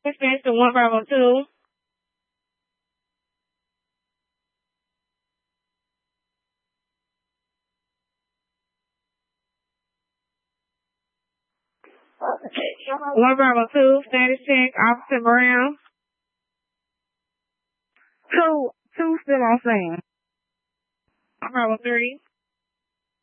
Dispatch to 1 Bravo 2. One Bravo 2, status check, Officer Brown. Two still on scene. Bravo 3.